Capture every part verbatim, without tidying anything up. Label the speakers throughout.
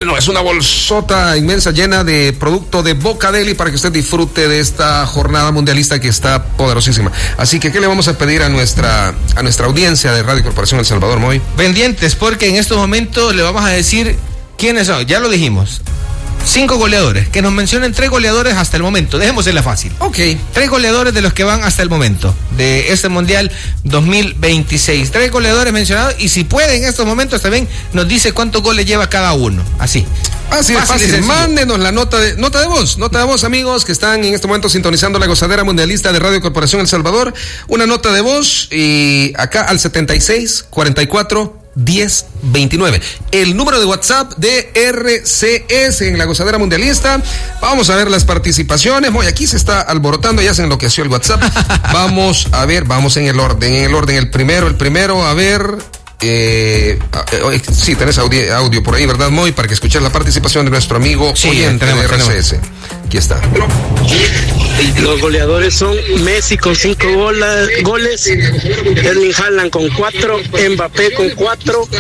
Speaker 1: bueno, es una bolsota inmensa llena de producto de Boca Deli para que usted disfrute de esta jornada mundialista que está poderosísima. Así que, ¿qué le vamos a pedir a nuestra, a nuestra audiencia de Radio Corporación El Salvador, Moy?
Speaker 2: Pendientes, porque en estos momentos le vamos a decir quiénes son. Ya lo dijimos. Cinco goleadores, que nos mencionen tres goleadores hasta el momento, dejémosela fácil.
Speaker 1: Ok.
Speaker 2: Tres goleadores de los que van hasta el momento de este Mundial dos mil veintiséis. Tres goleadores mencionados, y si puede en estos momentos también nos dice cuántos goles lleva cada uno. Así.
Speaker 1: Así es fácil, fácil. Mándenos la nota de nota de voz, nota de voz, amigos que están en este momento sintonizando la gozadera mundialista de Radio Corporación El Salvador. Una nota de voz y acá al setenta y seis, cuarenta y cuatro, diez, veintinueve. El número de WhatsApp de R C S en la gozadera mundialista. Vamos a ver las participaciones. Muy, aquí se está alborotando, ya se enloqueció el WhatsApp. Vamos a ver, vamos en el orden, en el orden, el primero, el primero, a ver. Eh, eh, sí, tenés audio, audio por ahí, ¿verdad, Moy? Para que escuches la participación de nuestro amigo
Speaker 2: sí,
Speaker 1: oyente
Speaker 2: tenemos,
Speaker 1: de R C S.
Speaker 2: tenemos.
Speaker 1: Aquí está.
Speaker 3: Los goleadores son Messi con cinco gola, goles, Erling Haaland con cuatro, Mbappé con cuatro.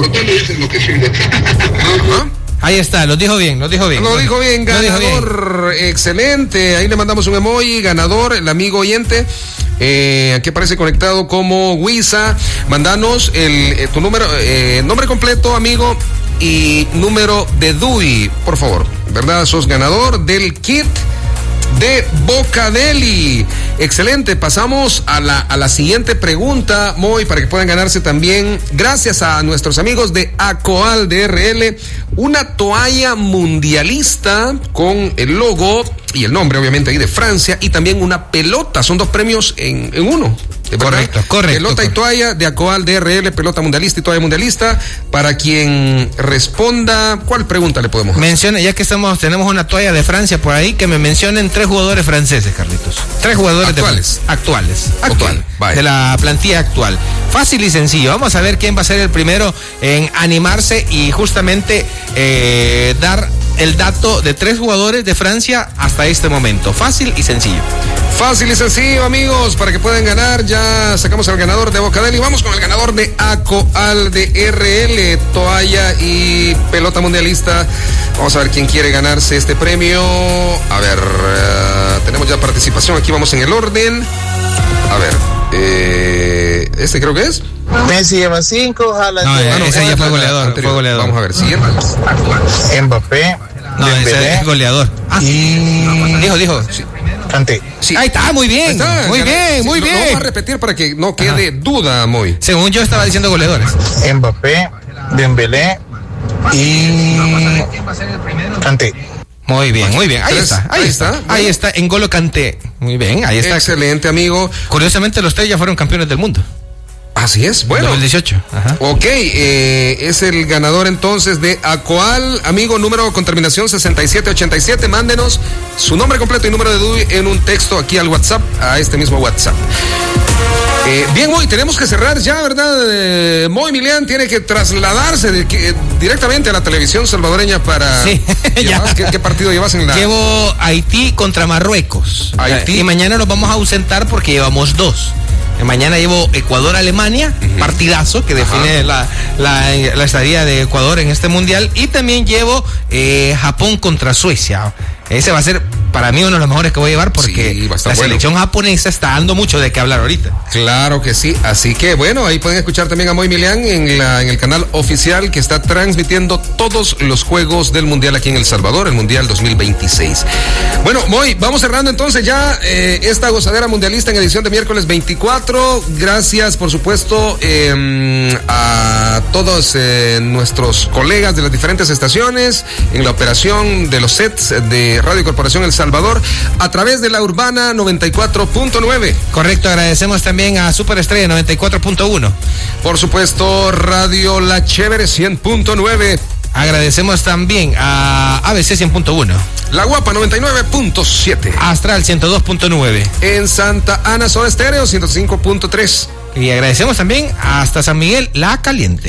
Speaker 1: ¿Ah?
Speaker 2: Ahí está, lo dijo bien, lo dijo bien.
Speaker 1: Lo dijo bien, ganador, bien. Excelente. Ahí le mandamos un emoji, ganador, el amigo oyente. Eh, aquí aparece conectado como Wisa. Mandanos el, eh, tu número, eh, nombre completo, amigo, y número de D U I, por favor. ¿Verdad? Sos ganador del kit de Boca Deli. Excelente, pasamos a la, a la siguiente pregunta, Moy, para que puedan ganarse también, gracias a nuestros amigos de Acoal D R L, una toalla mundialista con el logo y el nombre, obviamente, ahí de Francia, y también una pelota. Son dos premios en, en uno.
Speaker 2: Correcto, correcto.
Speaker 1: Pelota
Speaker 2: correcto.
Speaker 1: y toalla de Acoal D R L, pelota mundialista y toalla mundialista. Para quien responda, ¿cuál pregunta le podemos hacer?
Speaker 2: Mencione, ya que estamos, tenemos una toalla de Francia por ahí, que me mencionen tres jugadores franceses, Carlitos. Tres jugadores
Speaker 1: actuales.
Speaker 2: De, actuales.
Speaker 1: Actual.
Speaker 2: Okay, de la plantilla actual. Fácil y sencillo. Vamos a ver quién va a ser el primero en animarse y justamente eh, dar el dato de tres jugadores de Francia hasta este momento. Fácil y sencillo.
Speaker 1: Fácil y sencillo, amigos, para que puedan ganar. Ya sacamos al ganador de Boca Deli. Vamos con el ganador de Acoal de R L, toalla y pelota mundialista. Vamos a ver quién quiere ganarse este premio. A ver, uh, tenemos ya participación. Aquí vamos en el orden. A ver, eh, este creo que es.
Speaker 3: Messi lleva cinco, Haaland
Speaker 2: no,
Speaker 3: lleva
Speaker 2: no, ese ya fue goleador,
Speaker 1: anterior.
Speaker 2: fue goleador.
Speaker 1: Vamos a ver, siguiente.
Speaker 3: Mbappé,
Speaker 2: no,
Speaker 3: Dembélé,
Speaker 2: ese es goleador. Ah,
Speaker 3: y
Speaker 2: dijo, dijo. Sí.
Speaker 3: Kanté.
Speaker 2: Sí. Ahí está, muy bien,
Speaker 1: está,
Speaker 2: muy
Speaker 1: gana,
Speaker 2: bien,
Speaker 1: sí,
Speaker 2: muy
Speaker 1: lo,
Speaker 2: bien.
Speaker 1: Lo vamos a repetir para que no quede Ajá. duda, Moy.
Speaker 2: Según yo estaba diciendo goleadores.
Speaker 3: Mbappé, Dembélé y Kanté.
Speaker 2: Muy bien, muy bien. Ahí
Speaker 1: Tres,
Speaker 2: está, ahí,
Speaker 1: ahí
Speaker 2: está.
Speaker 1: está.
Speaker 2: Ahí está, N'Golo Kanté. Muy bien, ahí está.
Speaker 1: Excelente, amigo.
Speaker 2: Curiosamente, los tres ya fueron campeones del mundo.
Speaker 1: Así es, bueno.
Speaker 2: dos mil dieciocho. Ajá.
Speaker 1: Ok, eh, es el ganador entonces de Acoal, amigo, número con terminación sesenta y siete ochenta y siete. Mándenos su nombre completo y número de D U I en un texto aquí al WhatsApp, a este mismo WhatsApp. Eh, bien, Moy, tenemos que cerrar ya, ¿verdad? Eh, Moy Milian tiene que trasladarse de, que, eh, directamente a la televisión salvadoreña para...
Speaker 2: Sí, ya.
Speaker 1: ¿Qué, ¿Qué partido llevas en la...?
Speaker 2: Llevo Haití contra Marruecos.
Speaker 1: Haití.
Speaker 2: Y mañana nos vamos a ausentar porque llevamos dos. Mañana llevo Ecuador-Alemania, uh-huh. partidazo que define la, la, la estadía de Ecuador en este mundial. Y también llevo eh, Japón contra Suecia. Ese va a ser para mí uno de los mejores que voy a llevar porque
Speaker 1: sí,
Speaker 2: la
Speaker 1: bueno.
Speaker 2: selección japonesa está dando mucho de qué hablar ahorita.
Speaker 1: Claro que sí, así que bueno, ahí pueden escuchar también a Moy Milian en, la, en el canal oficial que está transmitiendo todos los juegos del Mundial aquí en El Salvador, el Mundial dos mil veintiséis. Bueno, Moy, vamos cerrando entonces ya eh, esta gozadera mundialista en edición de miércoles veinticuatro. Gracias, por supuesto, eh, a todos eh, nuestros colegas de las diferentes estaciones en la operación de los sets de Radio Corporación El Salvador a través de la Urbana noventa y cuatro punto nueve.
Speaker 2: Correcto, agradecemos también a Superestrella noventa y cuatro punto uno.
Speaker 1: Por supuesto, Radio La Chévere cien punto nueve.
Speaker 2: Agradecemos también a A B C cien punto uno.
Speaker 1: La Guapa noventa y nueve punto siete.
Speaker 2: Astral ciento dos punto nueve.
Speaker 1: En Santa Ana Soda Estéreo ciento cinco punto tres.
Speaker 2: Y agradecemos también hasta San Miguel La Caliente.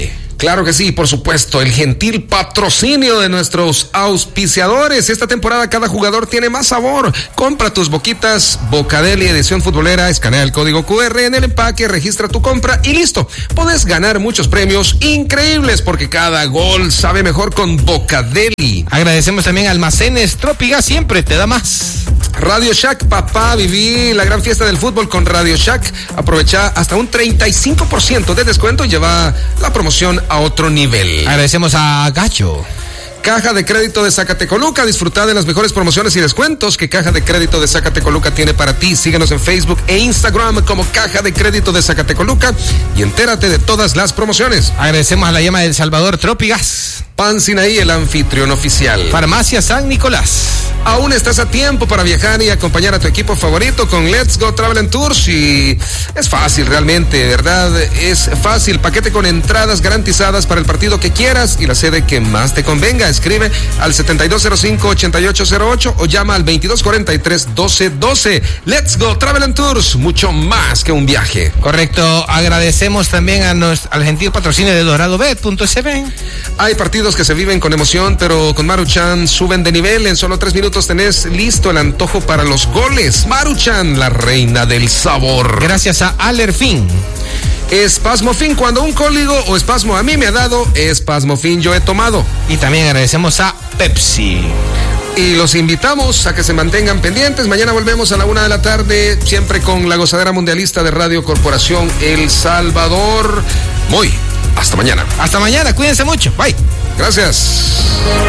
Speaker 1: Claro que sí, por supuesto, el gentil patrocinio de nuestros auspiciadores. Esta temporada cada jugador tiene más sabor. Compra tus boquitas Bocadeli edición futbolera, escanea el código cu erre en el empaque, registra tu compra y listo. Puedes ganar muchos premios increíbles porque cada gol sabe mejor con Bocadeli.
Speaker 2: Agradecemos también a Almacenes Trópiga, siempre te da más.
Speaker 1: Radio Shack, papá, viví la gran fiesta del fútbol con Radio Shack. Aprovecha hasta un treinta y cinco por ciento de descuento y lleva la promoción a otro nivel.
Speaker 2: Agradecemos a Gacho.
Speaker 1: Caja de Crédito de Zacatecoluca, disfruta de las mejores promociones y descuentos que Caja de Crédito de Zacatecoluca tiene para ti. Síguenos en Facebook e Instagram como Caja de Crédito de Zacatecoluca y entérate de todas las promociones.
Speaker 2: Agradecemos a la llama del Salvador Trópigas.
Speaker 1: Pan Sinaí, el anfitrión oficial.
Speaker 2: Farmacia San Nicolás.
Speaker 1: Aún estás a tiempo para viajar y acompañar a tu equipo favorito con Let's Go Travel and Tours y es fácil realmente, ¿verdad? Es fácil, paquete con entradas garantizadas para el partido que quieras y la sede que más te convenga. Escribe al setenta y dos cero cinco, ochenta y ocho cero ocho o llama al veintidós cuarenta y tres, doce doce. Let's Go Travel and Tours, mucho más que un viaje.
Speaker 2: Correcto, agradecemos también a nos, al gentil patrocinio de Dorado Bet punto s b.
Speaker 1: Hay partidos que se viven con emoción, pero con Maruchan suben de nivel. En solo tres minutos tenés listo el antojo para los goles. Maruchan, la reina del sabor.
Speaker 2: Gracias a Alerfin.
Speaker 1: Espasmofin, cuando un cólico o espasmo a mí me ha dado, Espasmofin yo he tomado.
Speaker 2: Y también agradecemos a Pepsi.
Speaker 1: Y los invitamos a que se mantengan pendientes. Mañana volvemos a la una de la tarde, siempre con la gozadera mundialista de Radio Corporación El Salvador. Muy, hasta mañana.
Speaker 2: Hasta mañana, cuídense mucho. Bye.
Speaker 1: Gracias.